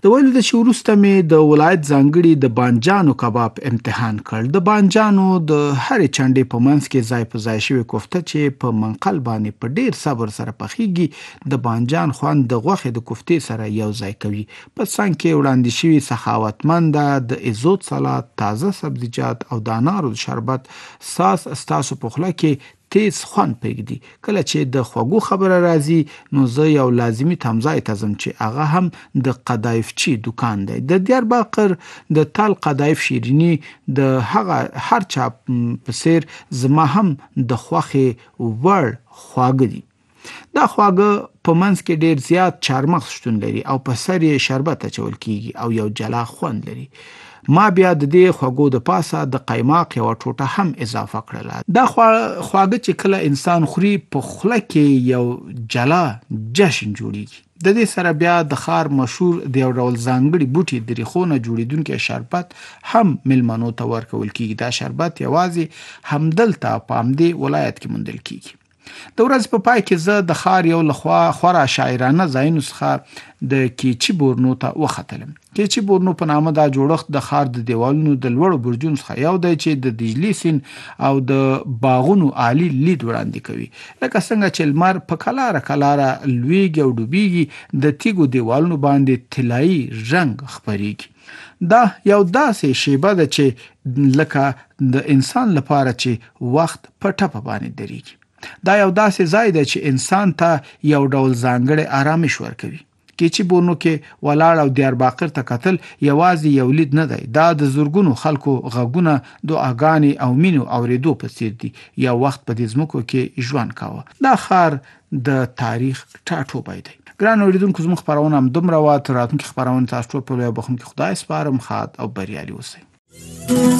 د ویلو ده چې وروسته مې د ولایت ځانګړي د بانجانو کباب امتحان کړ. د بانجانو د هرې چنډې په منځ کې ځای په ځای شوې کوفته چې په منقل باندې په ډیر صبر سره پخیږي د بانجان خوند د غوښې د کوفتې سره یو ځای کوي. په څنګ کې وړاندې شوي سخاوتمنده د ایزوت سلاد، تازه سبزیجات او د انارو شربت ساس ستاسو په خوله کې تیز خوند پرېږدي. کله چې د خوږو خبره راځي نو زه یو لازمي تمځای ته ځم چې هغه هم د قدایفچي دکان دی. د دیاربکر د تل قدایف شیریني د هغه هر چا په څیر زما هم د خوښې وړ خواږه دي. دا خواږه په منځ کې ډیر زیات چارمغز شتون لري او په سر یې شربت اچول کیږي او یو جلا خوند لري. ما بیا د دې خوږو د پاسه د قیماق یو ټوټه هم اضافه کړله. دا خواږه چې کله انسان خوري په خوله کې یو جلا جشن جوړیږي. د دې سره بیا د ښار مشهور د یو ډول ځانګړي بوټي د ریښو نه جوړیدونکی شربت هم میلمنو ته ورکول کیږي. دا شربت یوازې همدلته په همدې ولایت کې موندل کیږي. د ورځې په پای کې زه د ښار یو لخوا خورا شاعرانه ځایونو څخه د کیچي بورنو ته وختلم. کیچي بورنو په نامه دا جوړښت د ښار د دیوالونو د لوړو برجونو څخه یو دی چې د دجلي سیند او د باغونو عالی لید وړاندې کوي. لکه څنګه چې لمر په کلاره کلاره لویږي او ډوبیږي د تیږو دیوالونو باندې طلایي رنګ خپریږي. دا یو داسې شیبه ده چې لکه د انسان لپاره چې وخت په ټپه باندې درېږي. دا یو داسې ځای دی چې انسان ته یو ډول ځانګړی آرامش ورکوي. کیچي بورنو کې ولاړ او دیاربکر ته کتل یوازې یو لید نه دی. دا د زرګونو خلکو غږونه، دعاګانې او مینو اورېدو په څیر دي. یو وخت په دې ځمکو کې ژوند کاوه. دا ښار د تاریخ ټاټوبی دی. ګران اوریدونکو زموږ خپرونه همدومره وه. تر راتلونکي خپرونې تاسو ټول په لویه بخښونکي خدای سپارم. ښاد او بریالي اوسئ.